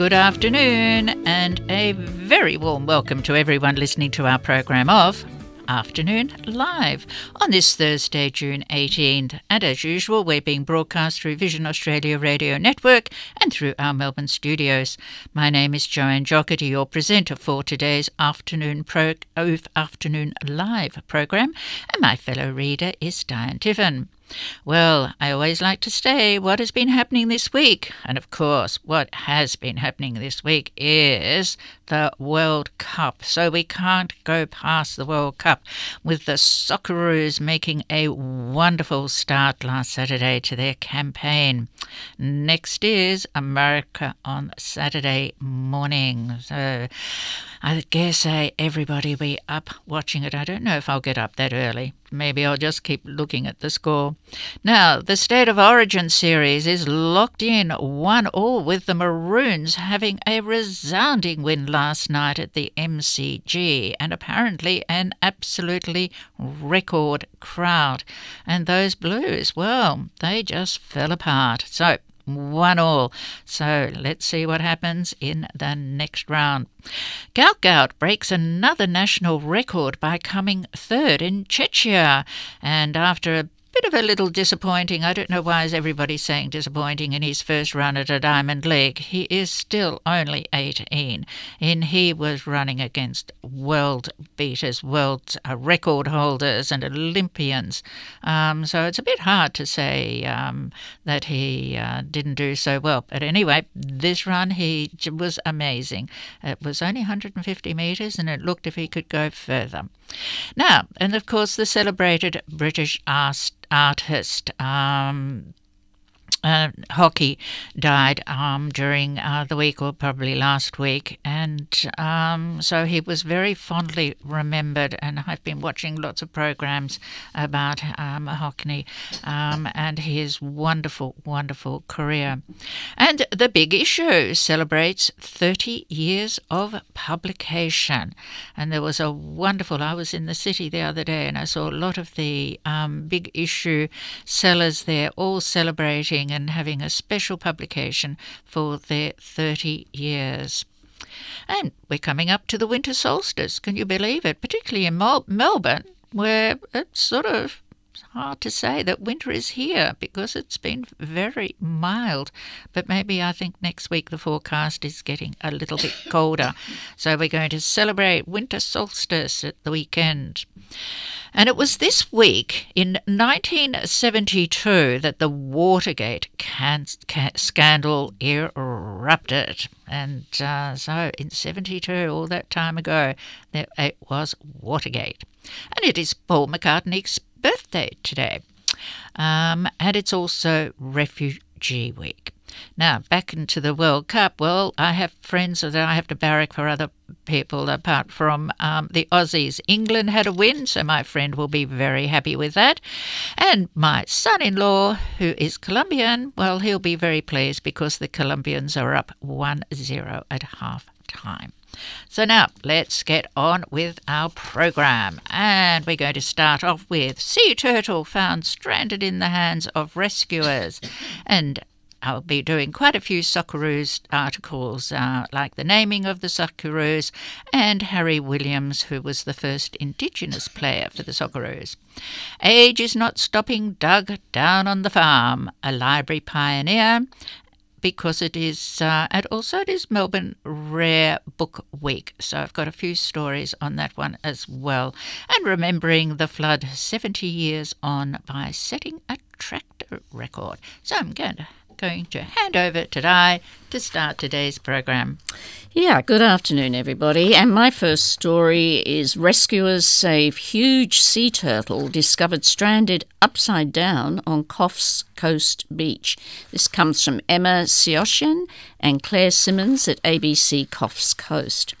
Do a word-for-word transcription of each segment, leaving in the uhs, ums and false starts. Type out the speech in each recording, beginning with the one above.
Good afternoon and a very warm welcome to everyone listening to our program of Afternoon Live on this Thursday, June eighteenth. And as usual, we're being broadcast through Vision Australia Radio Network and through our Melbourne studios. My name is Joanne Jocketty, your presenter for today's Afternoon Pro Afternoon Live program, and my fellow reader is Diane Tiffin. Well, I always like to say what has been happening this week. And of course, what has been happening this week is the World Cup. So we can't go past the World Cup with the Socceroos making a wonderful start last Saturday to their campaign. Next is America on Saturday morning. So I guess everybody will be up watching it. I don't know if I'll get up that early. Maybe I'll just keep looking at the score. Now, the State of Origin series is locked in one all with the Maroons having a resounding win last night at the M C G and apparently an absolutely record crowd. And those Blues, well, they just fell apart. So, one all. So let's see what happens in the next round. Gout Gout breaks another national record by coming third in Czechia, and after a bit of a little disappointing, I don't know why is everybody saying disappointing in his first run at a Diamond League. He is still only eighteen, and he was running against world beaters, world uh, record holders and Olympians. Um, so it's a bit hard to say um, that he uh, didn't do so well. But anyway, this run, he was amazing. It was only one hundred fifty metres, and it looked if he could go further. Now, and of course, the celebrated British artist, artist um, uh, Hockey died um, during uh, the week, or probably last week, and um, so he was very fondly remembered, and I've been watching lots of programs about um, Hockney um, and his wonderful, wonderful career. And The Big Issue celebrates thirty years of publication, and there was a wonderful, I was in the city the other day and I saw a lot of the um, Big Issue sellers there all celebrating and having a special publication for their thirty years. And we're coming up to the winter solstice, can you believe it? Particularly in Mel- Melbourne, where it's sort of hard to say that winter is here because it's been very mild. But maybe I think next week the forecast is getting a little bit colder. So we're going to celebrate winter solstice at the weekend. And it was this week in nineteen seventy-two that the Watergate can- can- scandal erupted. And uh, so in seventy-two, all that time ago, there, it was Watergate. And it is Paul McCartney's birthday today. Um, and it's also Refugee Week. Now, back into the World Cup. Well, I have friends that I have to barrack for other people apart from um, the Aussies. England had a win, so my friend will be very happy with that. And my son-in-law, who is Colombian, well, he'll be very pleased because the Colombians are up one zero at half-time. So now, let's get on with our program. And we're going to start off with sea turtle found stranded in the hands of rescuers. And I'll be doing quite a few Socceroos articles, uh, like the naming of the Socceroos and Harry Williams, who was the first Indigenous player for the Socceroos. Age is not stopping Doug down on the farm, a library pioneer, because it is, uh, and also it is Melbourne Rare Book Week. So I've got a few stories on that one as well. And remembering the flood seventy years on by setting a tractor record. So I'm going to going to hand over to Di to start today's program. Yeah, good afternoon, everybody. And my first story is rescuers save huge sea turtle discovered stranded upside down on Coffs Coast Beach. This comes from Emma Sioshian and Claire Simmons at A B C Coffs Coast.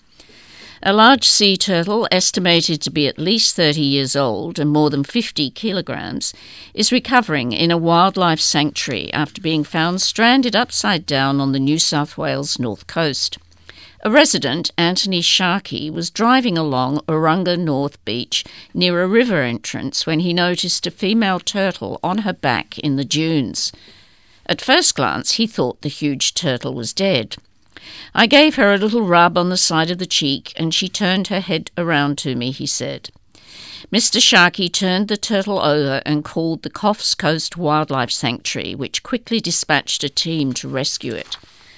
A large sea turtle, estimated to be at least thirty years old and more than fifty kilograms, is recovering in a wildlife sanctuary after being found stranded upside down on the New South Wales north coast. A resident, Anthony Sharkey, was driving along Urunga North Beach near a river entrance when he noticed a female turtle on her back in the dunes. At first glance, he thought the huge turtle was dead. I gave her a little rub on the side of the cheek and she turned her head around to me, he said. Mister Sharkey turned the turtle over and called the Coffs Coast Wildlife Sanctuary, which quickly dispatched a team to rescue it.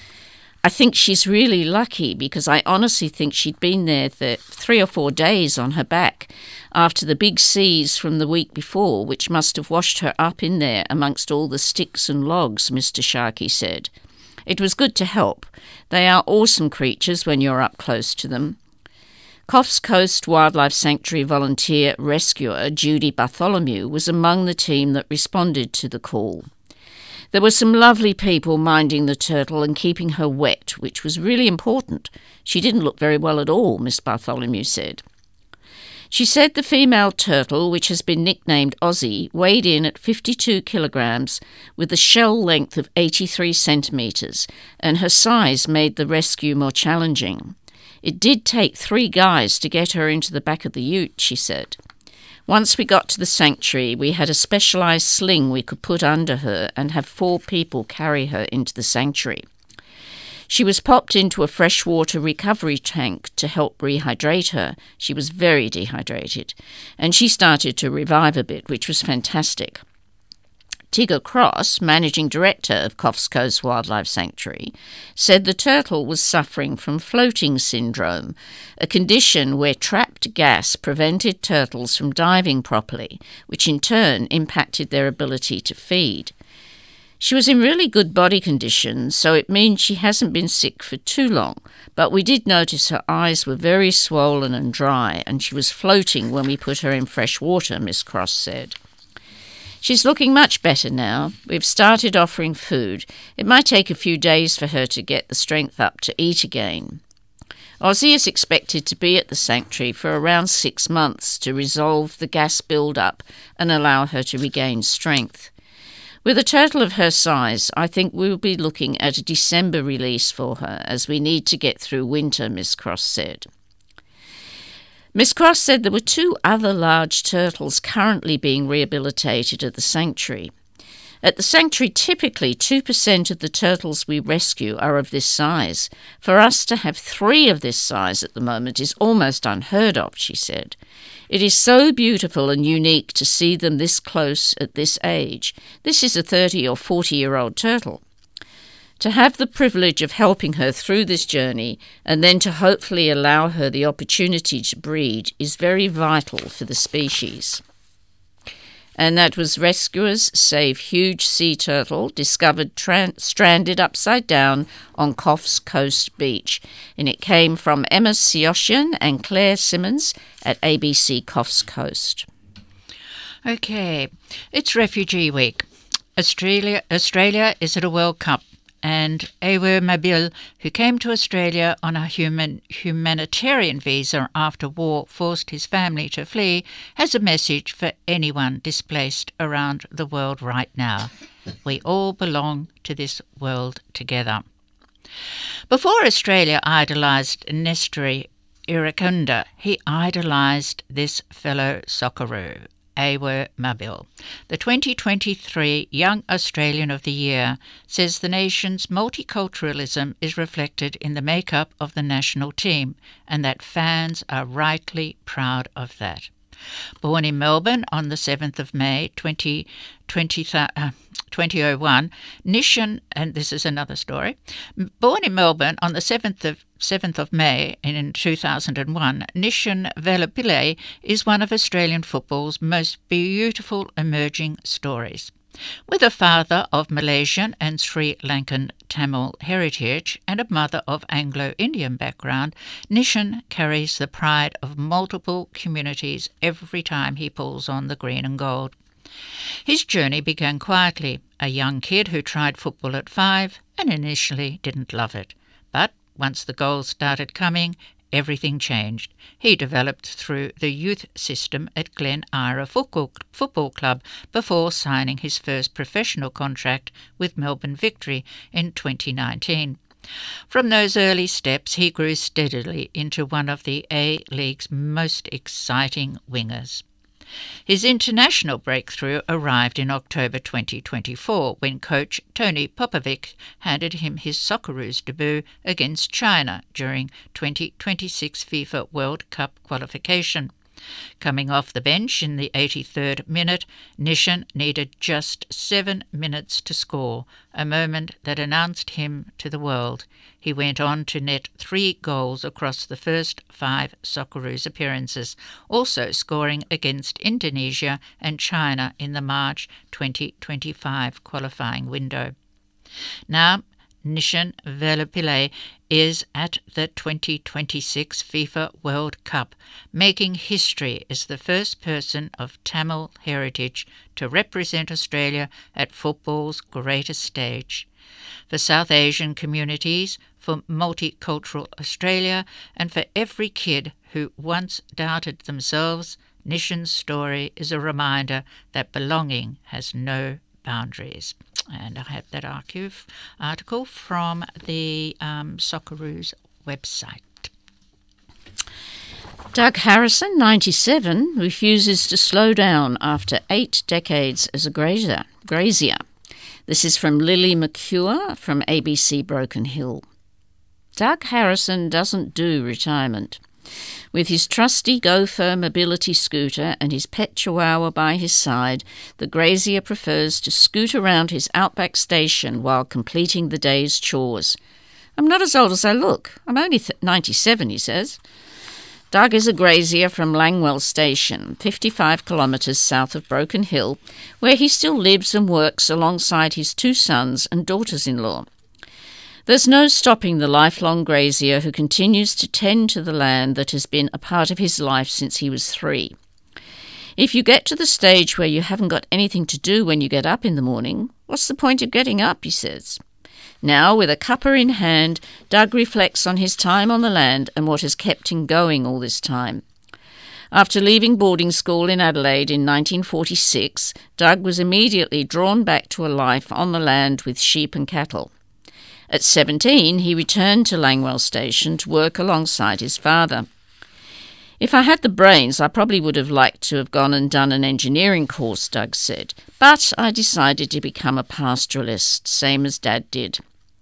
I think she's really lucky because I honestly think she'd been there th- three or four days on her back after the big seas from the week before, which must have washed her up in there amongst all the sticks and logs, Mister Sharkey said. It was good to help. They are awesome creatures when you're up close to them. Coffs Coast Wildlife Sanctuary volunteer rescuer Judy Bartholomew was among the team that responded to the call. There were some lovely people minding the turtle and keeping her wet, which was really important. She didn't look very well at all, Miss Bartholomew said. She said the female turtle, which has been nicknamed Aussie, weighed in at fifty-two kilograms with a shell length of eighty-three centimetres, and her size made the rescue more challenging. It did take three guys to get her into the back of the ute, she said. Once we got to the sanctuary, we had a specialised sling we could put under her and have four people carry her into the sanctuary. She was popped into a freshwater recovery tank to help rehydrate her. She was very dehydrated, and she started to revive a bit, which was fantastic. Tigger Cross, managing director of Coffs Coast Wildlife Sanctuary, said the turtle was suffering from floating syndrome, a condition where trapped gas prevented turtles from diving properly, which in turn impacted their ability to feed. She was in really good body condition, so it means she hasn't been sick for too long, but we did notice her eyes were very swollen and dry, and she was floating when we put her in fresh water, Miss Cross said. She's looking much better now. We've started offering food. It might take a few days for her to get the strength up to eat again. Aussie is expected to be at the sanctuary for around six months to resolve the gas build-up and allow her to regain strength. With a turtle of her size, I think we'll be looking at a December release for her, as we need to get through winter, Miss Cross said. Miss Cross said there were two other large turtles currently being rehabilitated at the sanctuary. At the sanctuary, typically two percent of the turtles we rescue are of this size. For us to have three of this size at the moment is almost unheard of, she said. It is so beautiful and unique to see them this close at this age. This is a thirty or forty-year-old turtle. To have the privilege of helping her through this journey and then to hopefully allow her the opportunity to breed is very vital for the species. And that was Rescuers Save Huge Sea Turtle, discovered tra- stranded upside down on Coffs Coast Beach. And it came from Emma Sioshian and Claire Simmons at A B C Coffs Coast. Okay, it's Refugee Week. Australia, Australia is at a World Cup. And Ewer Mabil, who came to Australia on a human, humanitarian visa after war forced his family to flee, has a message for anyone displaced around the world right now. We all belong to this world together. Before Australia idolised Nestori Irakunda, he idolised this fellow Socceroo, Ewer Mabil. The twenty twenty-three Young Australian of the Year says the nation's multiculturalism is reflected in the makeup of the national team and that fans are rightly proud of that. Born in Melbourne on the seventh of May twenty twenty, uh, twenty oh one, Nishan, and this is another story, born in Melbourne on the seventh of seventh of May in two thousand one, Nishan Velapillay is one of Australian football's most beautiful emerging stories. With a father of Malaysian and Sri Lankan Tamil heritage and a mother of Anglo-Indian background, Nishan carries the pride of multiple communities every time he pulls on the green and gold. His journey began quietly, a young kid who tried football at five and initially didn't love it. But once the goals started coming, everything changed. He developed through the youth system at Glen Ira Football Club before signing his first professional contract with Melbourne Victory in twenty nineteen. From those early steps, he grew steadily into one of the A-League's most exciting wingers. His international breakthrough arrived in October twenty twenty-four when coach Tony Popovic handed him his Socceroos debut against China during twenty twenty-six FIFA World Cup qualification. Coming off the bench in the eighty-third minute, Nishan needed just seven minutes to score, a moment that announced him to the world. He went on to net three goals across the first five Socceroos appearances, also scoring against Indonesia and China in the March twenty twenty-five qualifying window. Now, Nishan Velupillay is at the twenty twenty-six FIFA World Cup, making history as the first person of Tamil heritage to represent Australia at football's greatest stage. For South Asian communities, for multicultural Australia, and for every kid who once doubted themselves, Nishan's story is a reminder that belonging has no boundaries. And I have that archive article from the um, Socceroos website. Doug Harrison, ninety-seven, refuses to slow down after eight decades as a grazier. grazier. This is from Lily McCure from A B C Broken Hill. Doug Harrison doesn't do retirement. With his trusty Gopher mobility scooter and his pet chihuahua by his side, the grazier prefers to scoot around his outback station while completing the day's chores. "I'm not as old as I look. I'm only th- ninety-seven, he says. Doug is a grazier from Langwell Station, fifty-five kilometres south of Broken Hill, where he still lives and works alongside his two sons and daughters-in-law. There's no stopping the lifelong grazier who continues to tend to the land that has been a part of his life since he was three. If you get to the stage where you haven't got anything to do when you get up in the morning, what's the point of getting up, he says. Now, with a cuppa in hand, Doug reflects on his time on the land and what has kept him going all this time. After leaving boarding school in Adelaide in nineteen forty-six, Doug was immediately drawn back to a life on the land with sheep and cattle. At seventeen, he returned to Langwell Station to work alongside his father. "If I had the brains, I probably would have liked to have gone and done an engineering course," Doug said, "but I decided to become a pastoralist, same as Dad did."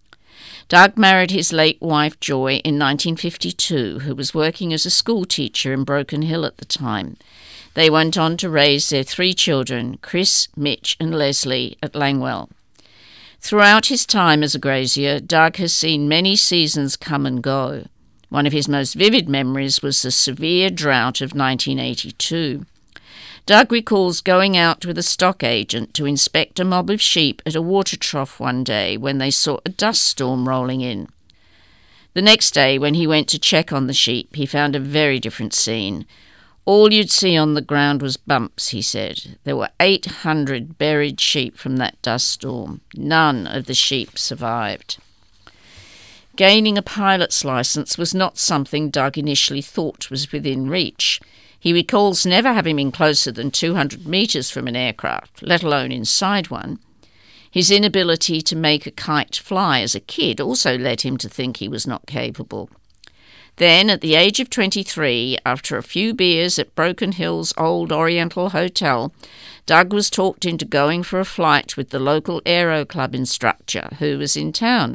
Doug married his late wife Joy in nineteen fifty-two, who was working as a school teacher in Broken Hill at the time. They went on to raise their three children, Chris, Mitch and Leslie, at Langwell. Throughout his time as a grazier, Doug has seen many seasons come and go. One of his most vivid memories was the severe drought of nineteen eighty-two. Doug recalls going out with a stock agent to inspect a mob of sheep at a water trough one day when they saw a dust storm rolling in. The next day, when he went to check on the sheep, he found a very different scene. All you'd see on the ground was bumps, he said. There were eight hundred buried sheep from that dust storm. None of the sheep survived. Gaining a pilot's licence was not something Doug initially thought was within reach. He recalls never having been closer than two hundred metres from an aircraft, let alone inside one. His inability to make a kite fly as a kid also led him to think he was not capable. Then, at the age of twenty-three, after a few beers at Broken Hill's Old Oriental Hotel, Doug was talked into going for a flight with the local Aero Club instructor who was in town.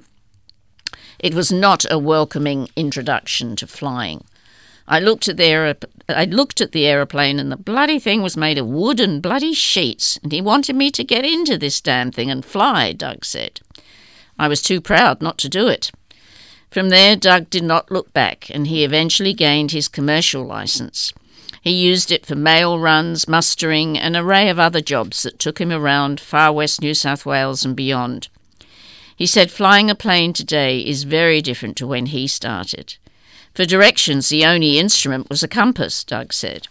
It was not a welcoming introduction to flying. I looked at the aer- I looked at the aeroplane and the bloody thing was made of wood and bloody sheets, and he wanted me to get into this damn thing and fly, Doug said. I was too proud not to do it. From there, Doug did not look back, and he eventually gained his commercial licence. He used it for mail runs, mustering, and an array of other jobs that took him around far west New South Wales and beyond. He said flying a plane today is very different to when he started. For directions, the only instrument was a compass, Doug said.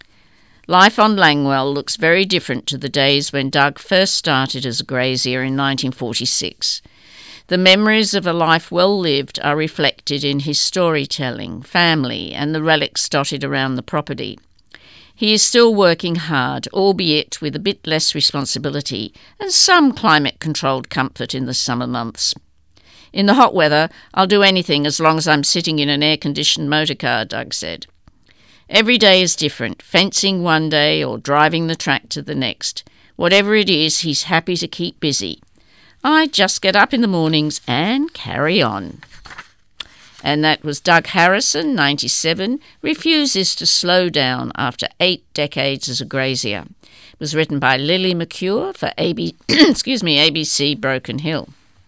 Life on Langwell looks very different to the days when Doug first started as a grazier in nineteen forty-six. The memories of a life well lived are reflected in his storytelling, family, and the relics dotted around the property. He is still working hard, albeit with a bit less responsibility and some climate-controlled comfort in the summer months. In the hot weather, I'll do anything as long as I'm sitting in an air-conditioned motorcar, Doug said. Every day is different, fencing one day or driving the tractor the next. Whatever it is, he's happy to keep busy. I just get up in the mornings and carry on. And that was Doug Harrison, ninety-seven, refuses to slow down after eight decades as a grazier. It was written by Lily McCure for A B, excuse me, A B C Broken Hill.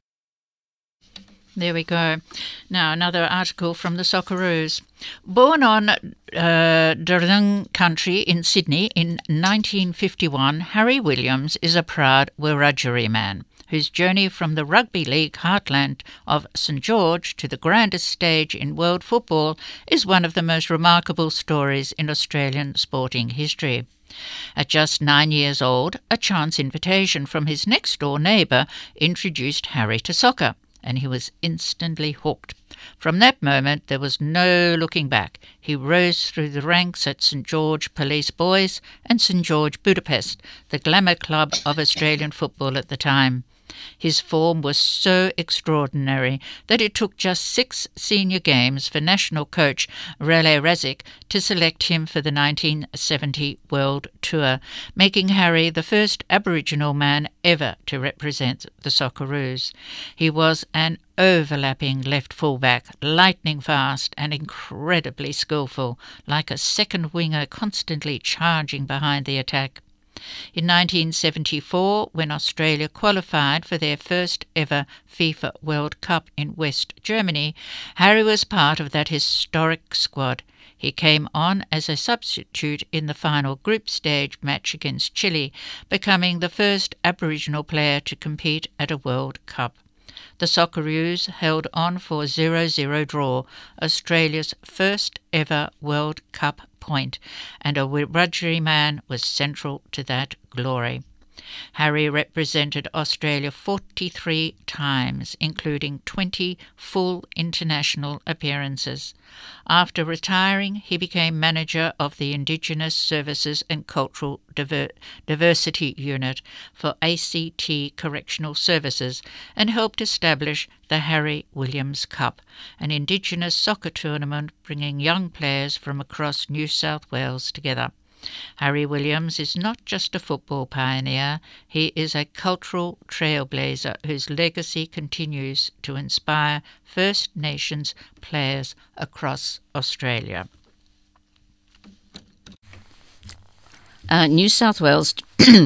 There we go. Now, another article from the Socceroos. Born on uh, Darling country in Sydney in nineteen fifty-one, Harry Williams is a proud Wiradjuri man whose journey from the rugby league heartland of St George to the grandest stage in world football is one of the most remarkable stories in Australian sporting history. At just nine years old, a chance invitation from his next-door neighbour introduced Harry to soccer, and he was instantly hooked. From that moment, there was no looking back. He rose through the ranks at St George Police Boys and St George Budapest, the glamour club of Australian football at the time. His form was so extraordinary that it took just six senior games for national coach Rale Razik to select him for the nineteen seventy World Tour, making Harry the first Aboriginal man ever to represent the Socceroos. He was an overlapping left fullback, lightning fast and incredibly skillful, like a second winger constantly charging behind the attack. In nineteen seventy-four, when Australia qualified for their first ever FIFA World Cup in West Germany, Harry was part of that historic squad. He came on as a substitute in the final group stage match against Chile, becoming the first Aboriginal player to compete at a World Cup. The Socceroos held on for a zero zero draw, Australia's first ever World Cup point, and a Wiradjuri man was central to that glory. Harry represented Australia forty-three times, including twenty full international appearances. After retiring, he became manager of the Indigenous Services and Cultural Diver- Diversity Unit for A C T Correctional Services and helped establish the Harry Williams Cup, an Indigenous soccer tournament bringing young players from across New South Wales together. Harry Williams is not just a football pioneer, he is a cultural trailblazer whose legacy continues to inspire First Nations players across Australia. Uh, New South Wales...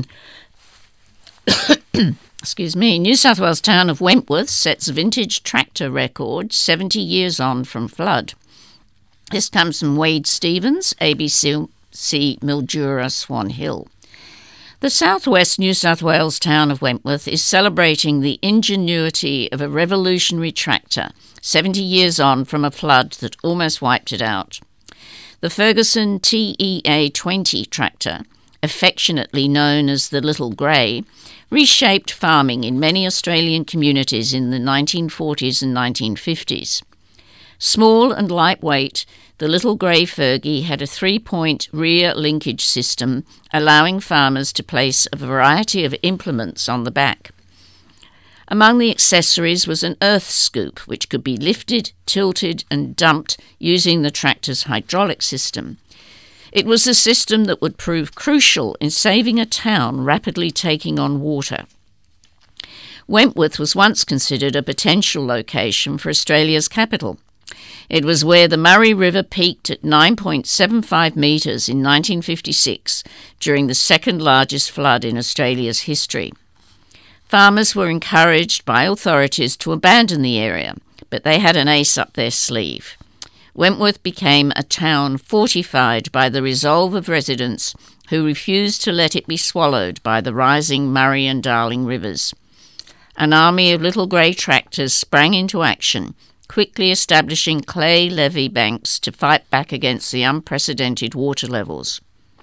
Excuse me. New South Wales town of Wentworth sets vintage tractor record seventy years on from flood. This comes from Wade Stevens, A B C Mildura, Swan Hill. The southwest New South Wales town of Wentworth is celebrating the ingenuity of a revolutionary tractor, seventy years on from a flood that almost wiped it out. The Ferguson T E A twenty tractor, affectionately known as the Little Grey, reshaped farming in many Australian communities in the nineteen forties and nineteen fifties. Small and lightweight, the Little Grey Fergie had a three-point rear linkage system, allowing farmers to place a variety of implements on the back. Among the accessories was an earth scoop, which could be lifted, tilted and dumped using the tractor's hydraulic system. It was a system that would prove crucial in saving a town rapidly taking on water. Wentworth was once considered a potential location for Australia's capital. It was where the Murray River peaked at nine point seven five metres in nineteen fifty-six during the second largest flood in Australia's history. Farmers were encouraged by authorities to abandon the area, but they had an ace up their sleeve. Wentworth became a town fortified by the resolve of residents who refused to let it be swallowed by the rising Murray and Darling rivers. An army of little grey tractors sprang into action, quickly establishing clay levee banks to fight back against the unprecedented water levels.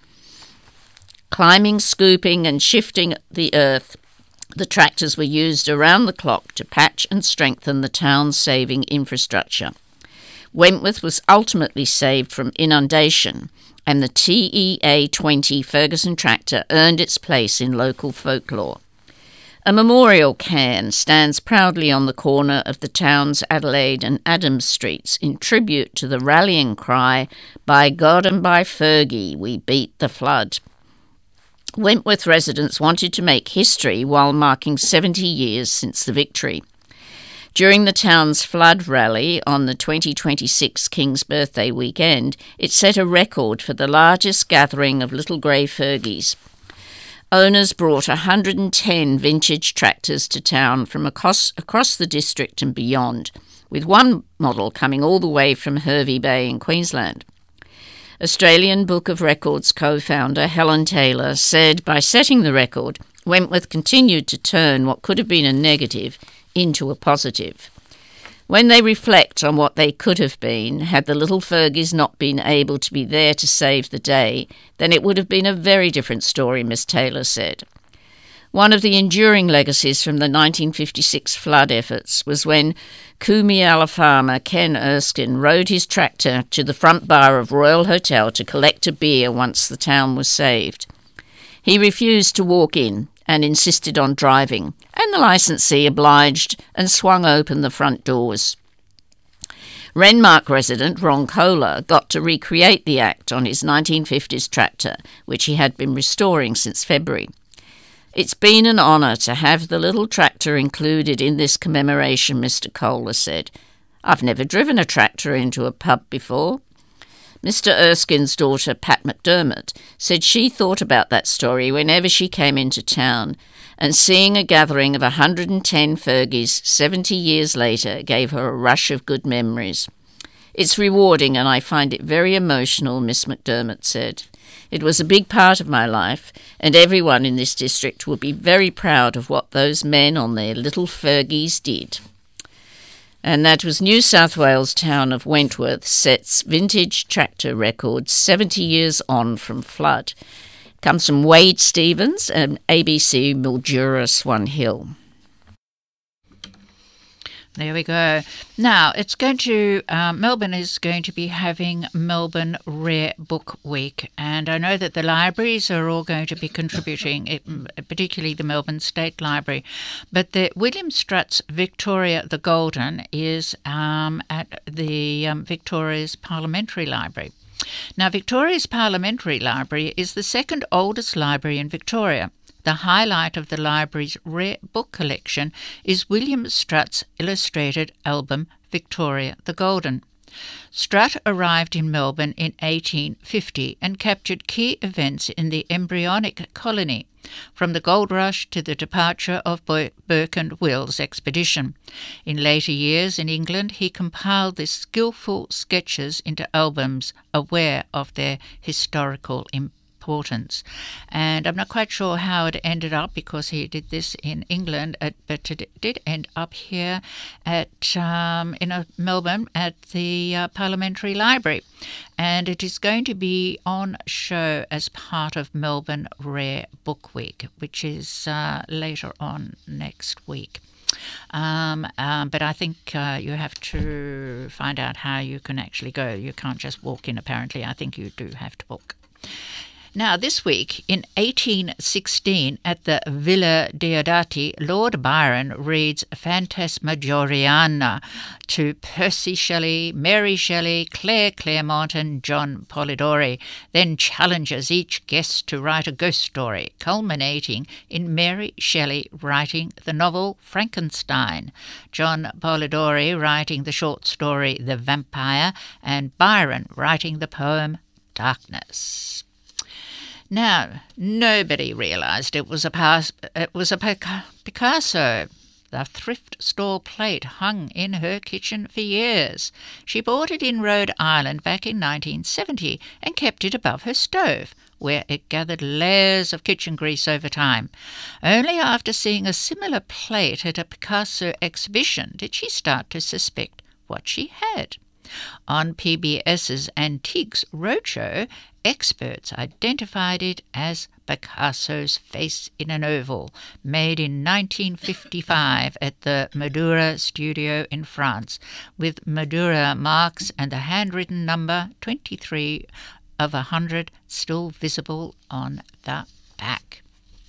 Climbing, scooping and shifting the earth, the tractors were used around the clock to patch and strengthen the town's saving infrastructure. Wentworth was ultimately saved from inundation, and the T E A twenty Ferguson tractor earned its place in local folklore. A memorial cairn stands proudly on the corner of the town's Adelaide and Adams Streets in tribute to the rallying cry, "By God and by Fergie, we beat the flood." Wentworth residents wanted to make history while marking seventy years since the victory. During the town's flood rally on the twenty twenty-six King's Birthday weekend, it set a record for the largest gathering of little grey Fergies. Owners brought one hundred ten vintage tractors to town from across, across the district and beyond, with one model coming all the way from Hervey Bay in Queensland. Australian Book of Records co-founder Helen Taylor said by setting the record, Wentworth continued to turn what could have been a negative into a positive. When they reflect on what they could have been, had the little Fergies not been able to be there to save the day, then it would have been a very different story, Miss Taylor said. One of the enduring legacies from the nineteen fifty-six flood efforts was when Coomialla farmer Ken Erskine rode his tractor to the front bar of Royal Hotel to collect a beer once the town was saved. He refused to walk in and insisted on driving, and the licensee obliged and swung open the front doors. Renmark resident Ron Kohler got to recreate the act on his nineteen fifties tractor, which he had been restoring since February. "It's been an honour to have the little tractor included in this commemoration," Mister Kohler said. "I've never driven a tractor into a pub before." Mister Erskine's daughter, Pat McDermott, said she thought about that story whenever she came into town, and seeing a gathering of one hundred ten Fergies seventy years later gave her a rush of good memories. "It's rewarding and I find it very emotional," Miss McDermott said. "It was a big part of my life, and everyone in this district will be very proud of what those men on their little Fergies did." And that was New South Wales town of Wentworth sets vintage tractor record seventy years on from flood. Comes from Wade Stevens and A B C Mildura Swan Hill. There we go. Now, it's going to, uh, Melbourne is going to be having Melbourne Rare Book Week, and I know that the libraries are all going to be contributing, particularly the Melbourne State Library, but the William Strutt's Victoria the Golden is um, at the um, Victoria's Parliamentary Library. Now, Victoria's Parliamentary Library is the second oldest library in Victoria. The highlight of the library's rare book collection is William Strutt's illustrated album, Victoria the Golden. Strutt arrived in Melbourne in eighteen fifty and captured key events in the embryonic colony, from the gold rush to the departure of Burke and Will's expedition. In later years in England, he compiled the skillful sketches into albums aware of their historical importance. Importance. And I'm not quite sure how it ended up, because he did this in England, at, but it did end up here at um, in uh, Melbourne at the uh, Parliamentary Library, and it is going to be on show as part of Melbourne Rare Book Week, which is uh, later on next week. Um, um, but I think uh, you have to find out how you can actually go. You can't just walk in, apparently. I think you do have to book. Now, this week, in eighteen sixteen, at the Villa Diodati, Lord Byron reads Phantasmagoriana to Percy Shelley, Mary Shelley, Claire Clairmont and John Polidori, then challenges each guest to write a ghost story, culminating in Mary Shelley writing the novel Frankenstein, John Polidori writing the short story The Vampire, and Byron writing the poem Darkness. Now, nobody realised it was a pas- it was a Picasso. The thrift store plate hung in her kitchen for years. She bought it in Rhode Island back in nineteen seventy and kept it above her stove, where it gathered layers of kitchen grease over time. Only after seeing a similar plate at a Picasso exhibition did she start to suspect what she had. On PBS's Antiques Roadshow, experts identified it as Picasso's face in an oval, made in nineteen fifty-five at the Madura studio in France, with Madura marks and the handwritten number twenty-three of one hundred still visible on the back.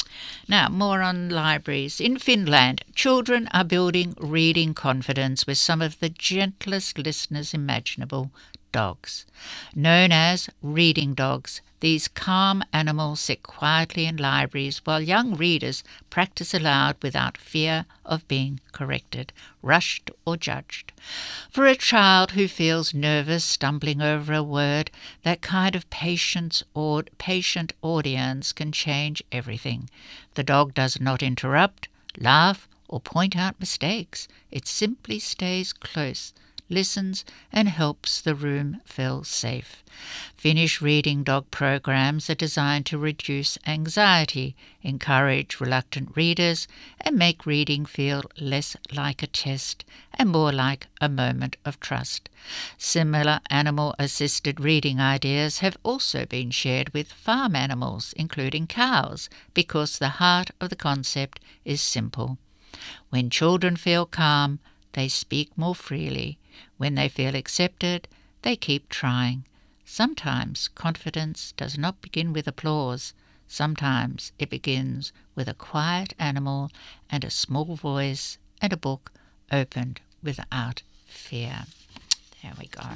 Now, more on libraries. In Finland, children are building reading confidence with some of the gentlest listeners imaginable, dogs. Known as reading dogs, these calm animals sit quietly in libraries while young readers practice aloud without fear of being corrected, rushed or judged. For a child who feels nervous stumbling over a word, that kind of patience or patient audience can change everything. The dog does not interrupt, laugh, or point out mistakes. It simply stays close, listens, and helps the room feel safe. Finnish reading dog programs are designed to reduce anxiety, encourage reluctant readers, and make reading feel less like a test and more like a moment of trust. Similar animal-assisted reading ideas have also been shared with farm animals, including cows, because the heart of the concept is simple. When children feel calm, they speak more freely. When they feel accepted, they keep trying. Sometimes confidence does not begin with applause. Sometimes it begins with a quiet animal and a small voice and a book opened without fear. There we go.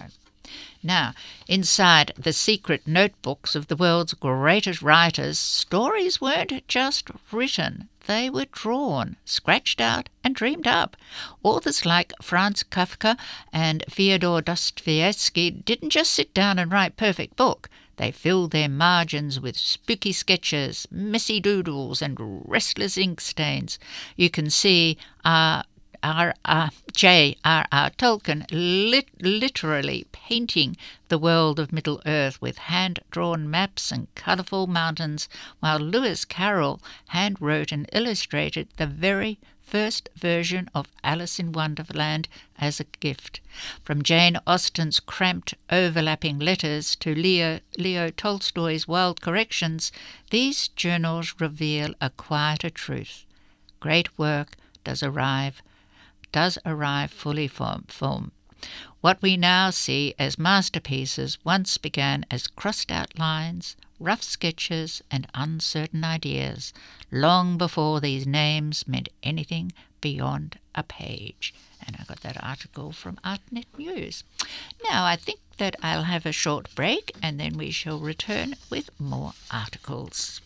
Now, inside the secret notebooks of the world's greatest writers, stories weren't just written. They were drawn, scratched out, and dreamed up. Authors like Franz Kafka and Fyodor Dostoevsky didn't just sit down and write perfect book. They filled their margins with spooky sketches, messy doodles, and restless ink stains. You can see our R. R. J. R. R. Tolkien lit- literally painting the world of Middle-earth with hand-drawn maps and colourful mountains, while Lewis Carroll hand-wrote and illustrated the very first version of Alice in Wonderland as a gift. From Jane Austen's cramped, overlapping letters to Leo, Leo Tolstoy's wild corrections, these journals reveal a quieter truth. Great work does arrive does arrive fully formed form. What we now see as masterpieces once began as crossed-out lines, rough sketches, and uncertain ideas, long before these names meant anything beyond a page. And I got that article from ArtNet News. Now, I think that I'll have a short break, and then we shall return with more articles.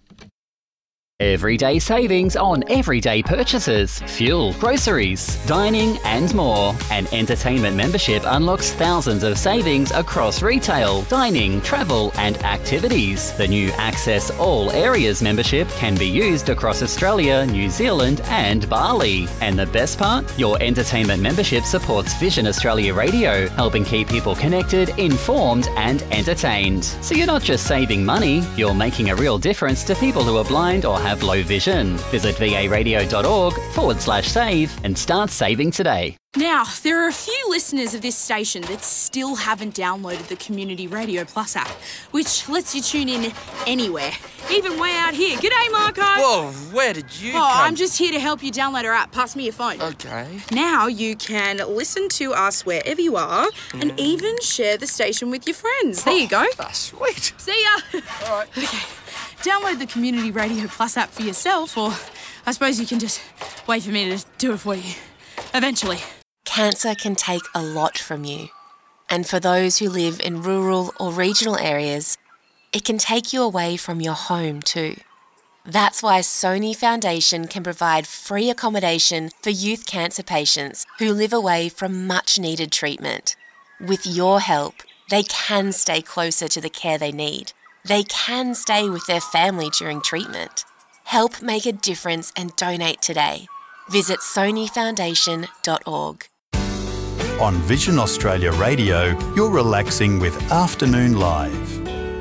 Everyday savings on everyday purchases, fuel, groceries, dining and more. An entertainment membership unlocks thousands of savings across retail, dining, travel and activities. The new Access All Areas membership can be used across Australia, New Zealand and Bali. And the best part? Your entertainment membership supports Vision Australia Radio, helping keep people connected, informed and entertained. So you're not just saving money, you're making a real difference to people who are blind or have have low vision. Visit varadio.org forward slash save and start saving today. Now, there are a few listeners of this station that still haven't downloaded the Community Radio Plus app, which lets you tune in anywhere, even way out here. G'day, Marco. Whoa, where did you oh, come? I'm just here to help you download our app. Pass me your phone. Okay. Now you can listen to us wherever you are mm. and even share the station with your friends. There oh, you go. That's sweet. See ya. All right. Okay. Download the Community Radio Plus app for yourself, or I suppose you can just wait for me to do it for you. Eventually. Cancer can take a lot from you. And for those who live in rural or regional areas, it can take you away from your home too. That's why Sony Foundation can provide free accommodation for youth cancer patients who live away from much-needed treatment. With your help, they can stay closer to the care they need. They can stay with their family during treatment. Help make a difference and donate today. Visit sony foundation dot org. On Vision Australia Radio, you're relaxing with Afternoon Live.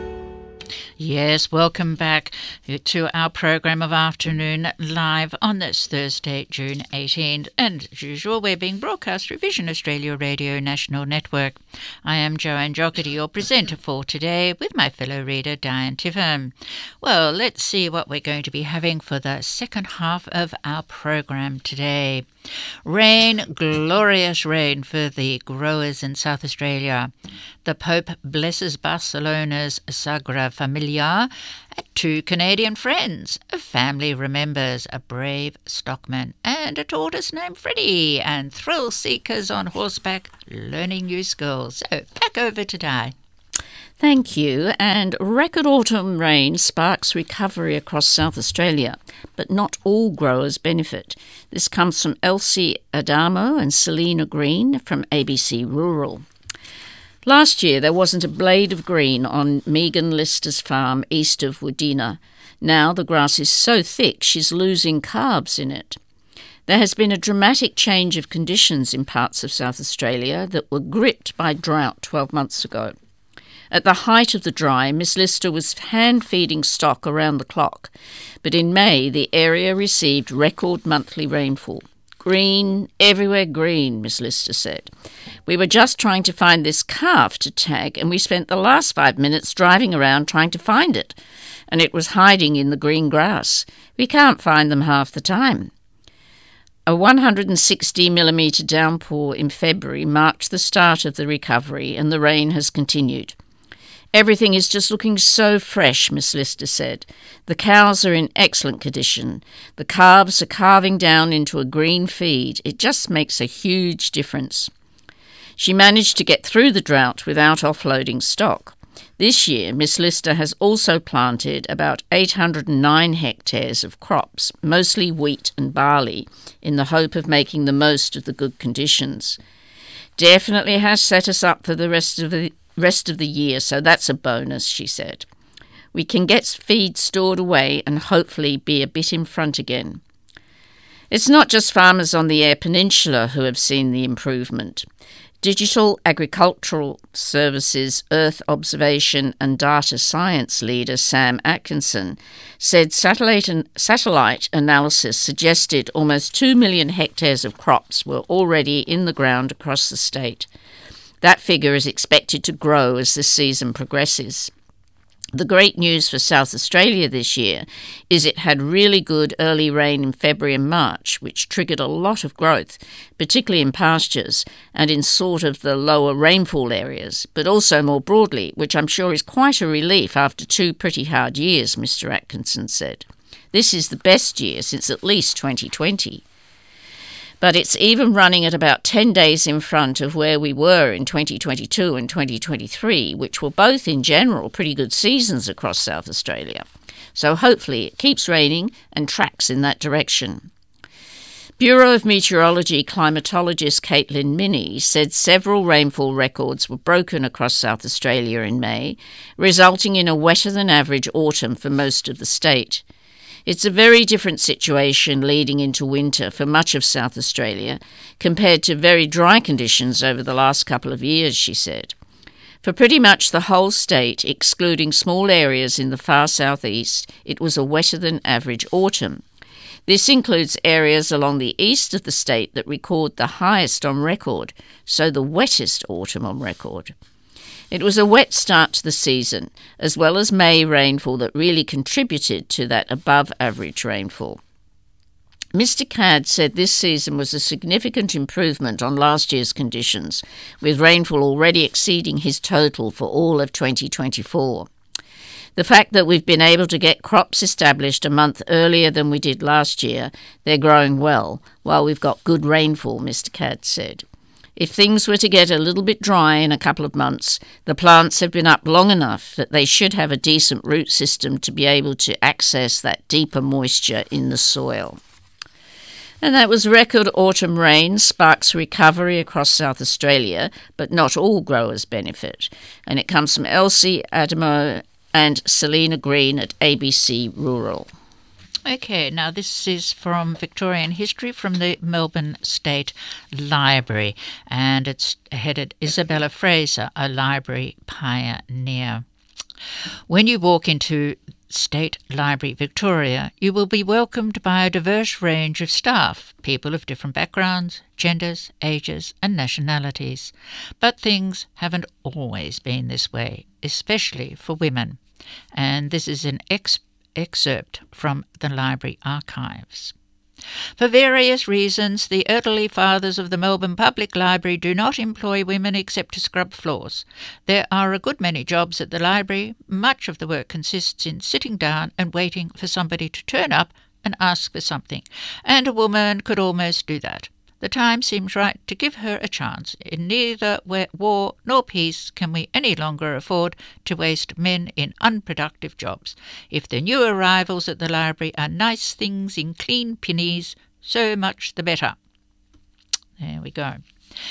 Yes, welcome back to our program of Afternoon Live on this Thursday, June eighteenth. And as usual, we're being broadcast through Vision Australia Radio National Network. I am Joanne Jockety, your presenter for today, with my fellow reader, Diane Tiffin. Well, let's see what we're going to be having for the second half of our program today. Rain, glorious rain for the growers in South Australia. The Pope blesses Barcelona's Sagrada Familia Hilliard, and two Canadian friends. A family remembers a brave stockman and a tortoise named Freddie, and thrill seekers on horseback learning new skills. So back over to Di. Thank you. And record autumn rain sparks recovery across South Australia, but not all growers benefit. This comes from Elsie Adamo and Selena Green from A B C Rural. Last year there wasn't a blade of green on Megan Lister's farm east of Woodina. Now the grass is so thick she's losing calves in it. There has been a dramatic change of conditions in parts of South Australia that were gripped by drought twelve months ago. At the height of the dry, Miss Lister was hand-feeding stock around the clock, but in May the area received record monthly rainfall. Green, everywhere green, Miss Lister said. We were just trying to find this calf to tag, and we spent the last five minutes driving around trying to find it, and it was hiding in the green grass. We can't find them half the time. A one hundred sixty millimetre downpour in February marked the start of the recovery, and the rain has continued. Everything is just looking so fresh, Miss Lister said. The cows are in excellent condition. The calves are calving down into a green feed. It just makes a huge difference. She managed to get through the drought without offloading stock. This year, Miss Lister has also planted about eight hundred nine hectares of crops, mostly wheat and barley, in the hope of making the most of the good conditions. Definitely has set us up for the rest of the rest of the year, so that's a bonus, she said. We can get feed stored away and hopefully be a bit in front again. It's not just farmers on the Eyre Peninsula who have seen the improvement. Digital Agricultural Services Earth Observation and Data Science leader Sam Atkinson said satellite, an- satellite analysis suggested almost two million hectares of crops were already in the ground across the state. That figure is expected to grow as the season progresses. The great news for South Australia this year is it had really good early rain in February and March, which triggered a lot of growth, particularly in pastures and in sort of the lower rainfall areas, but also more broadly, which I'm sure is quite a relief after two pretty hard years, Mister Atkinson said. This is the best year since at least twenty twenty. But it's even running at about ten days in front of where we were in twenty twenty-two and twenty twenty-three, which were both in general pretty good seasons across South Australia. So hopefully it keeps raining and tracks in that direction. Bureau of Meteorology climatologist Caitlin Minney said several rainfall records were broken across South Australia in May, resulting in a wetter-than-average autumn for most of the state. It's a very different situation leading into winter for much of South Australia compared to very dry conditions over the last couple of years, she said. For pretty much the whole state, excluding small areas in the far southeast, it was a wetter-than-average autumn. This includes areas along the east of the state that record the highest on record, so the wettest autumn on record. It was a wet start to the season, as well as May rainfall that really contributed to that above-average rainfall. Mister Cadd said this season was a significant improvement on last year's conditions, with rainfall already exceeding his total for all of twenty twenty-four. The fact that we've been able to get crops established a month earlier than we did last year, they're growing well, while we've got good rainfall, Mister Cadd said. If things were to get a little bit dry in a couple of months, the plants have been up long enough that they should have a decent root system to be able to access that deeper moisture in the soil. And that was record autumn rain sparks recovery across South Australia, but not all growers benefit. And it comes from Elsie Adamo and Selena Green at A B C Rural. Okay, now this is from Victorian History from the Melbourne State Library, and it's headed Isabella Fraser, a library pioneer. When you walk into State Library Victoria, you will be welcomed by a diverse range of staff, people of different backgrounds, genders, ages and nationalities. But things haven't always been this way, especially for women. And this is an ex- excerpt from the library archives. For various reasons, the elderly fathers of the Melbourne Public Library do not employ women except to scrub floors. There are a good many jobs at the library. Much of the work consists in sitting down and waiting for somebody to turn up and ask for something, and a woman could almost do that. The time seems right to give her a chance. In neither war nor peace can we any longer afford to waste men in unproductive jobs. If the new arrivals at the library are nice things in clean pinnies, so much the better. There we go.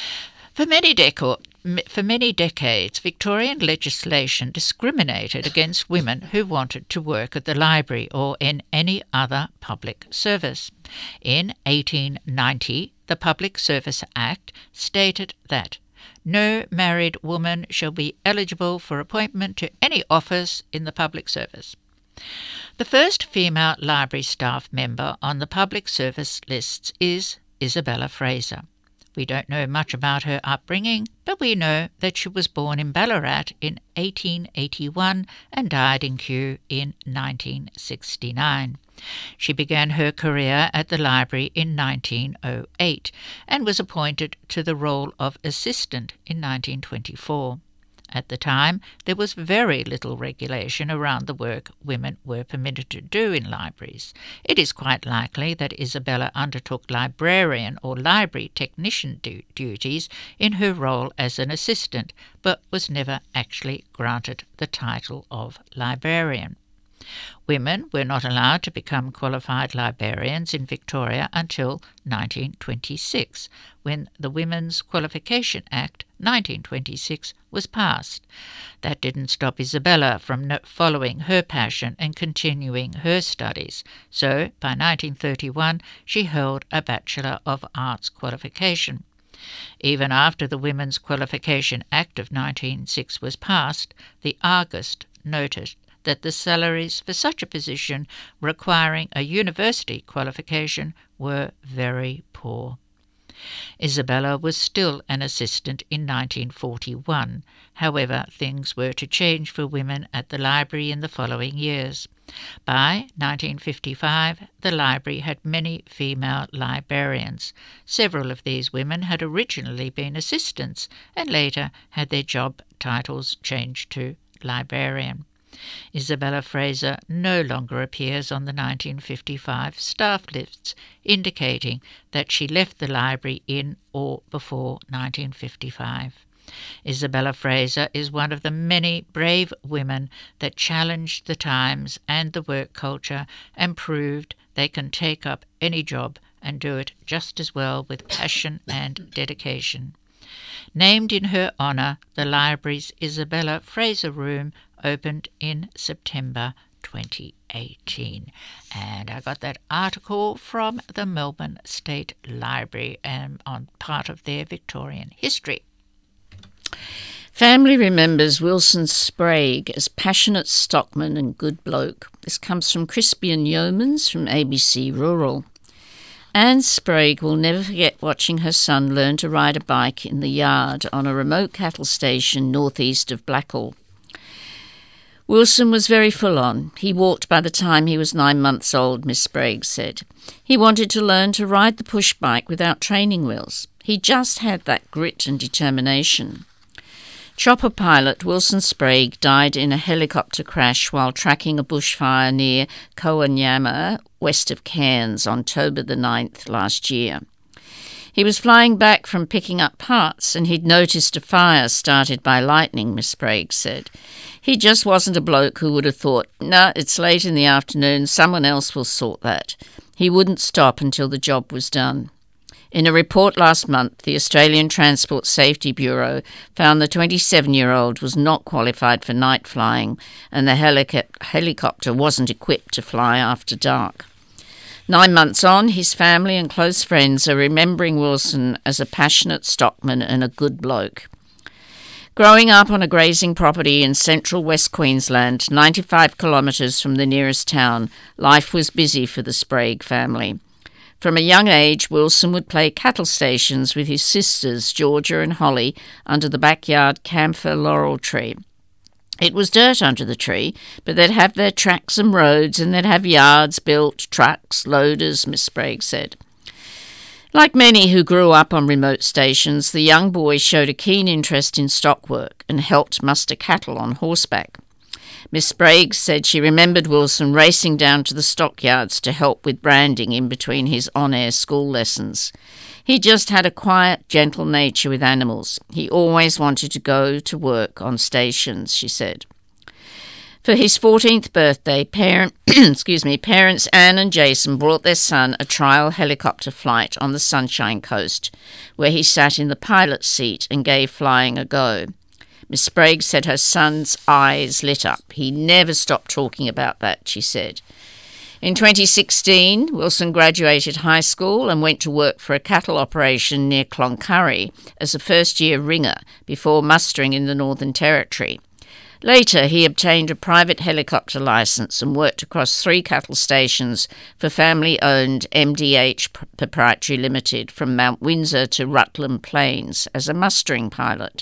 For many, deco- for many decades, Victorian legislation discriminated against women who wanted to work at the library or in any other public service. In eighteen ninety, the Public Service Act stated that no married woman shall be eligible for appointment to any office in the public service. The first female library staff member on the public service lists is Isabella Fraser. We don't know much about her upbringing, but we know that she was born in Ballarat in eighteen eighty-one and died in Kew in nineteen sixty-nine. She began her career at the library in nineteen oh eight and was appointed to the role of assistant in nineteen twenty-four. At the time, there was very little regulation around the work women were permitted to do in libraries. It is quite likely that Isabella undertook librarian or library technician du- duties in her role as an assistant, but was never actually granted the title of librarian. Women were not allowed to become qualified librarians in Victoria until nineteen twenty-six, when the Women's Qualification Act nineteen twenty-six was passed. That didn't stop Isabella from no- following her passion and continuing her studies, so by nineteen thirty-one she held a Bachelor of Arts qualification. Even after the Women's Qualification Act of nineteen oh six was passed, the Argus noted that the salaries for such a position requiring a university qualification were very poor. Isabella was still an assistant in nineteen forty-one. However, things were to change for women at the library in the following years. By nineteen fifty-five, the library had many female librarians. Several of these women had originally been assistants and later had their job titles changed to librarian. Isabella Fraser no longer appears on the nineteen fifty-five staff lists, indicating that she left the library in or before nineteen fifty-five. Isabella Fraser is one of the many brave women that challenged the times and the work culture and proved they can take up any job and do it just as well with passion and dedication. Named in her honour, the library's Isabella Fraser Room opened in September twenty eighteen. And I got that article from the Melbourne State Library and on part of their Victorian history. Family remembers Wilson Sprague as passionate stockman and good bloke. This comes from Crispian Yeomans from A B C Rural. Anne Sprague will never forget watching her son learn to ride a bike in the yard on a remote cattle station northeast of Blackall. Wilson was very full on. He walked by the time he was nine months old, Miss Sprague said. He wanted to learn to ride the push bike without training wheels. He just had that grit and determination. Chopper pilot Wilson Sprague died in a helicopter crash while tracking a bushfire near Coanyama, west of Cairns, on October the ninth last year. He was flying back from picking up parts and he'd noticed a fire started by lightning, Miss Sprague said. He just wasn't a bloke who would have thought, nah, it's late in the afternoon, someone else will sort that. He wouldn't stop until the job was done. In a report last month, the Australian Transport Safety Bureau found the twenty-seven-year-old was not qualified for night flying and the helic- helicopter wasn't equipped to fly after dark. Nine months on, his family and close friends are remembering Wilson as a passionate stockman and a good bloke. Growing up on a grazing property in central West Queensland, ninety-five kilometres from the nearest town, life was busy for the Sprague family. From a young age, Wilson would play cattle stations with his sisters, Georgia and Holly, under the backyard camphor laurel tree. It was dirt under the tree, but they'd have their tracks and roads, and they'd have yards built, trucks, loaders, Miss Sprague said. Like many who grew up on remote stations, the young boy showed a keen interest in stock work and helped muster cattle on horseback. Miss Sprague said she remembered Wilson racing down to the stockyards to help with branding in between his on-air school lessons. He just had a quiet, gentle nature with animals. He always wanted to go to work on stations, she said. For his fourteenth birthday, parent, excuse me, parents Anne and Jason brought their son a trial helicopter flight on the Sunshine Coast, where he sat in the pilot's seat and gave flying a go. Miss Sprague said her son's eyes lit up. He never stopped talking about that, she said. In twenty sixteen, Wilson graduated high school and went to work for a cattle operation near Cloncurry as a first-year ringer before mustering in the Northern Territory. Later, he obtained a private helicopter licence and worked across three cattle stations for family-owned M D H Proprietary Limited from Mount Windsor to Rutland Plains as a mustering pilot.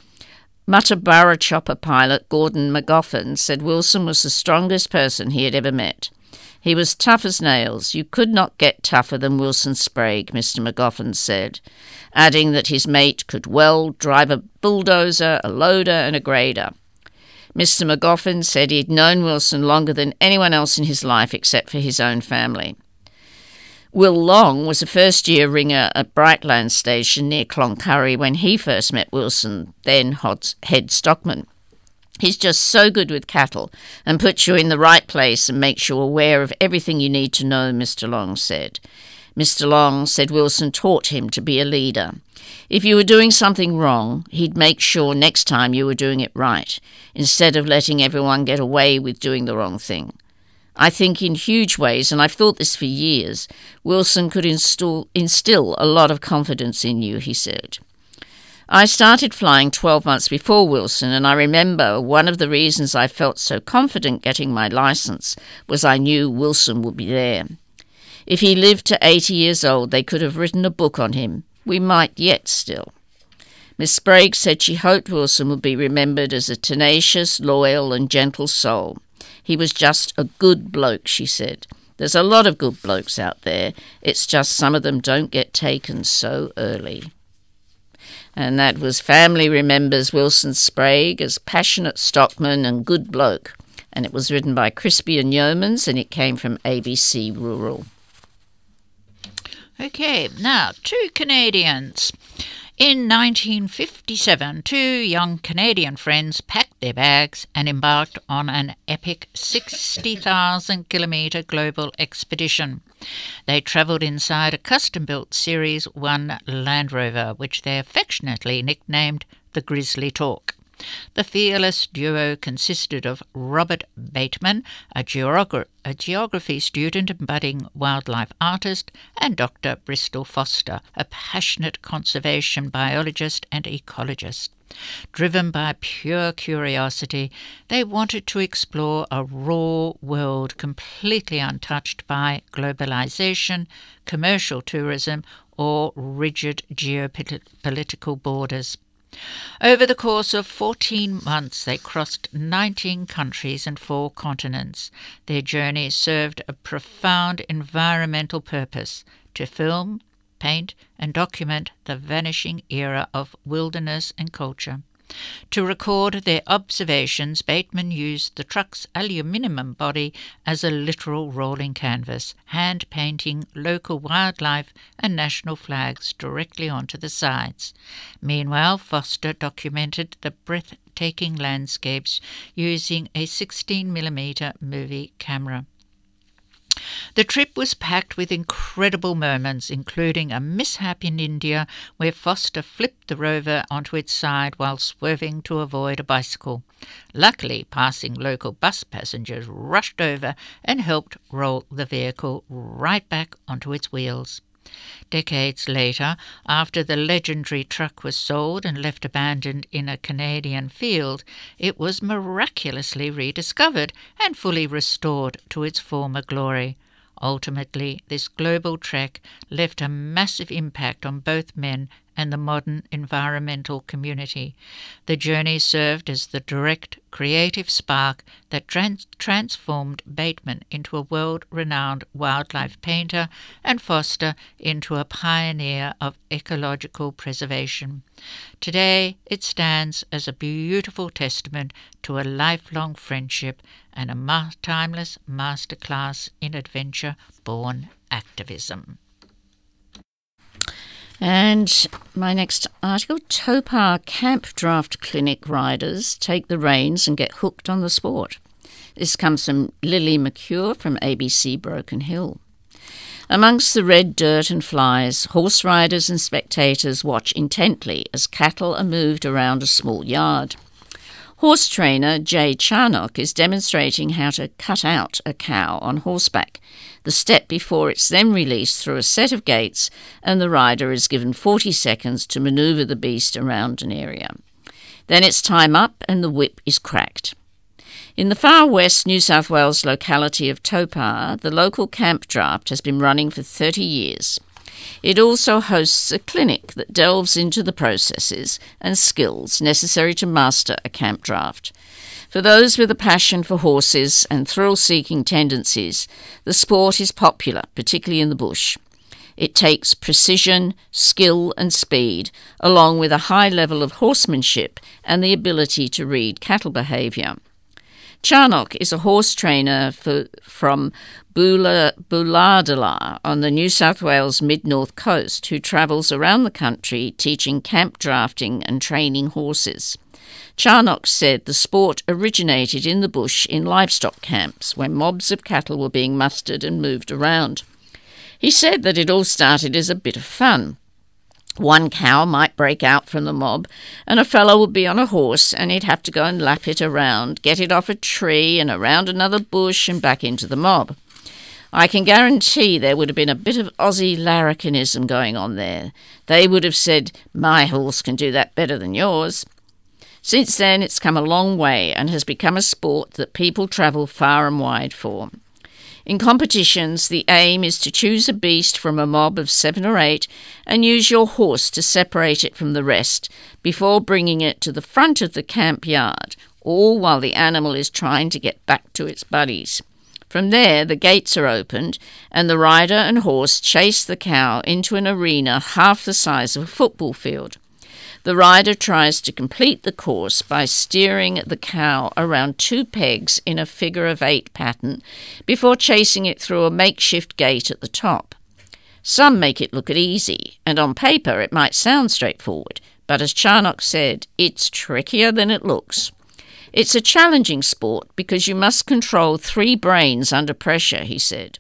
Muttaburra chopper pilot Gordon McGoffin said Wilson was the strongest person he had ever met. He was tough as nails. You could not get tougher than Wilson Sprague, Mister McGoffin said, adding that his mate could weld, drive a bulldozer, a loader and a grader. Mister McGoffin said he'd known Wilson longer than anyone else in his life except for his own family. Will Long was a first-year ringer at Brightlands Station near Cloncurry when he first met Wilson, then head stockman. He's just so good with cattle and puts you in the right place and makes you aware of everything you need to know, Mister Long said. Mister Long said Wilson taught him to be a leader. If you were doing something wrong, he'd make sure next time you were doing it right, instead of letting everyone get away with doing the wrong thing. I think in huge ways, and I've thought this for years, Wilson could instill, instill a lot of confidence in you, he said. I started flying twelve months before Wilson, and I remember one of the reasons I felt so confident getting my licence was I knew Wilson would be there. If he lived to eighty years old, they could have written a book on him. We might yet still. Miss Sprague said she hoped Wilson would be remembered as a tenacious, loyal and gentle soul. He was just a good bloke, she said. There's a lot of good blokes out there. It's just some of them don't get taken so early. And that was Family Remembers Wilson Sprague as passionate stockman and good bloke. And it was written by Crispy and Yeomans, and it came from A B C Rural. Okay, now, two Canadians. In nineteen fifty-seven, two young Canadian friends packed their bags and embarked on an epic sixty thousand kilometre global expedition. They travelled inside a custom-built Series one Land Rover, which they affectionately nicknamed the Grizzly Talk. The fearless duo consisted of Robert Bateman, a, geogra- a geography student and budding wildlife artist, and Doctor Bristol Foster, a passionate conservation biologist and ecologist. Driven by pure curiosity, they wanted to explore a raw world completely untouched by globalization, commercial tourism, or rigid geopolitical borders. Over the course of fourteen months, they crossed nineteen countries and four continents. Their journey served a profound environmental purpose: to film, paint and document the vanishing era of wilderness and culture. To record their observations, Bateman used the truck's aluminium body as a literal rolling canvas, hand-painting local wildlife and national flags directly onto the sides. Meanwhile, Foster documented the breathtaking landscapes using a sixteen millimeter movie camera. The trip was packed with incredible moments, including a mishap in India where Foster flipped the rover onto its side while swerving to avoid a bicycle. Luckily, passing local bus passengers rushed over and helped roll the vehicle right back onto its wheels. Decades later, after the legendary truck was sold and left abandoned in a Canadian field, it was miraculously rediscovered and fully restored to its former glory. Ultimately, this global trek left a massive impact on both men and the modern environmental community. The journey served as the direct creative spark that trans- transformed Bateman into a world-renowned wildlife painter and Foster into a pioneer of ecological preservation. Today it stands as a beautiful testament to a lifelong friendship and a ma- timeless masterclass in adventure-born activism. And my next article, Topar Camp Draft Clinic riders take the reins and get hooked on the sport. This comes from Lily McCure from A B C Broken Hill. Amongst the red dirt and flies, horse riders and spectators watch intently as cattle are moved around a small yard. Horse trainer Jay Charnock is demonstrating how to cut out a cow on horseback, the step before it's then released through a set of gates, and the rider is given forty seconds to manoeuvre the beast around an area. Then it's time up and the whip is cracked. In the far west New South Wales locality of Topar, the local camp draft has been running for thirty years. It also hosts a clinic that delves into the processes and skills necessary to master a camp draft. For those with a passion for horses and thrill-seeking tendencies, the sport is popular, particularly in the bush. It takes precision, skill and speed, along with a high level of horsemanship and the ability to read cattle behaviour. Charnock is a horse trainer for, from Booladala on the New South Wales mid-north coast who travels around the country teaching camp drafting and training horses. Charnock said the sport originated in the bush in livestock camps when mobs of cattle were being mustered and moved around. He said that it all started as a bit of fun. One cow might break out from the mob, and a fellow would be on a horse and he'd have to go and lap it around, get it off a tree and around another bush and back into the mob. I can guarantee there would have been a bit of Aussie larrikinism going on there. They would have said, "My horse can do that better than yours." Since then, it's come a long way and has become a sport that people travel far and wide for. In competitions, the aim is to choose a beast from a mob of seven or eight and use your horse to separate it from the rest before bringing it to the front of the camp yard, all while the animal is trying to get back to its buddies. From there, the gates are opened and the rider and horse chase the cow into an arena half the size of a football field. The rider tries to complete the course by steering the cow around two pegs in a figure-of-eight pattern before chasing it through a makeshift gate at the top. Some make it look easy, and on paper it might sound straightforward, but as Charnock said, it's trickier than it looks. It's a challenging sport because you must control three brains under pressure, he said.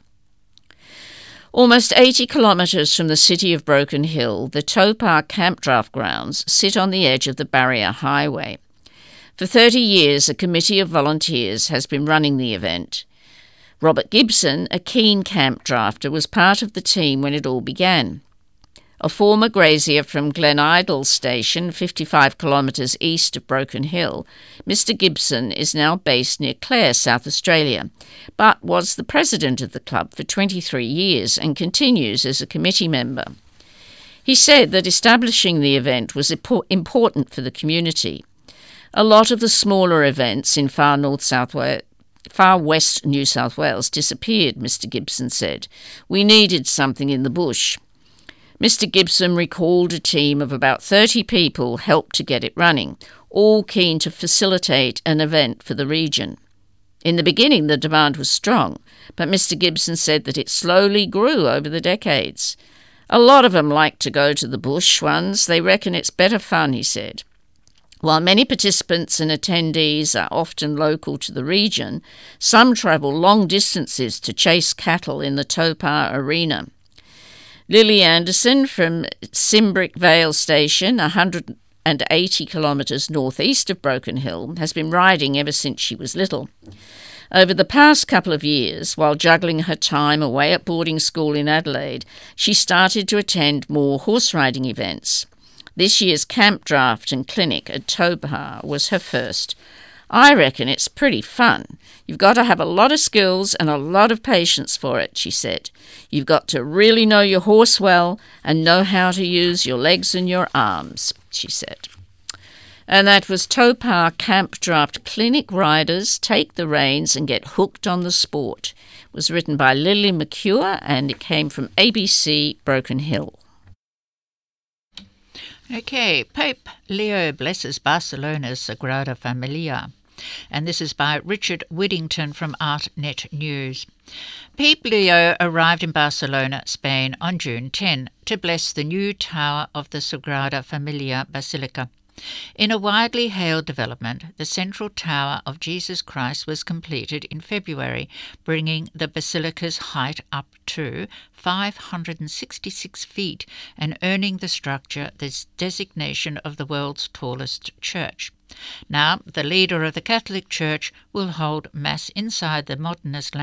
Almost eighty kilometres from the city of Broken Hill, the Topar Camp Draft Grounds sit on the edge of the Barrier Highway. For thirty years, a committee of volunteers has been running the event. Robert Gibson, a keen camp drafter, was part of the team when it all began. A former grazier from Glen Idle Station, fifty-five kilometres east of Broken Hill, Mister Gibson is now based near Clare, South Australia, but was the president of the club for twenty-three years and continues as a committee member. He said that establishing the event was important for the community. A lot of the smaller events in far north South Wales Far west New South Wales disappeared, Mister Gibson said. We needed something in the bush. Mister Gibson recalled a team of about thirty people helped to get it running, all keen to facilitate an event for the region. In the beginning, the demand was strong, but Mister Gibson said that it slowly grew over the decades. A lot of them like to go to the bush ones. They reckon it's better fun, he said. While many participants and attendees are often local to the region, some travel long distances to chase cattle in the Topar arena. Lily Anderson from Simbrick Vale Station, one hundred eighty kilometres northeast of Broken Hill, has been riding ever since she was little. Over the past couple of years, while juggling her time away at boarding school in Adelaide, she started to attend more horse riding events. This year's camp draft and clinic at Topar was her first. I reckon it's pretty fun. You've got to have a lot of skills and a lot of patience for it, she said. You've got to really know your horse well and know how to use your legs and your arms, she said. And that was Topar Camp Draft Clinic Riders Take the Reins and Get Hooked on the Sport. It was written by Lily McCure and it came from A B C Broken Hill. Okay, Pope Leo blesses Barcelona's Sagrada Familia. And this is by Richard Whittington from ArtNet News. Pope Leo arrived in Barcelona, Spain on June tenth to bless the new tower of the Sagrada Familia Basilica. In a widely hailed development, the central tower of Jesus Christ was completed in February, bringing the basilica's height up to five hundred sixty-six feet and earning the structure the designation of the world's tallest church. Now, the leader of the Catholic Church will hold Mass inside the modernist